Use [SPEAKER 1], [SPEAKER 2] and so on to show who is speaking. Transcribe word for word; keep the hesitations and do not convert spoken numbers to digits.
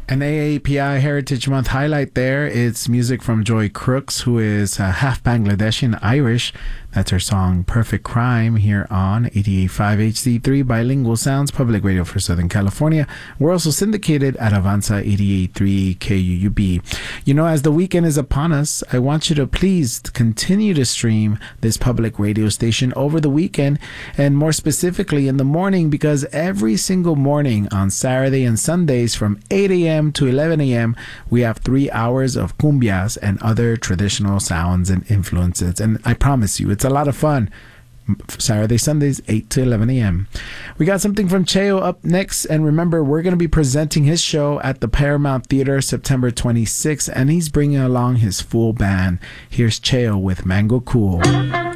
[SPEAKER 1] An A A P I Heritage Month highlight there. It's music from Joy Crooks, who is uh, half Bangladeshi and Irish. That's her song Perfect Crime here on eighty-eight point five H C three Bilingual Sounds, public radio for Southern California. We're also syndicated at Avanza eighty-eight point three K U U B. You know, as the weekend is upon us, I want you to please continue to stream this public radio station over the weekend, and more specifically in the morning, because every single morning on Saturday and Sundays from eight a.m. to eleven a.m. we have three hours of cumbias and other traditional sounds and influences. And I promise you, it's a lot of fun. Saturday, Sundays, eight to eleven a.m. We got something from Cheo up next. And remember, we're going to be presenting his show at the Paramount Theater September twenty-sixth. And he's bringing along his full band. Here's Cheo with Mango Cool.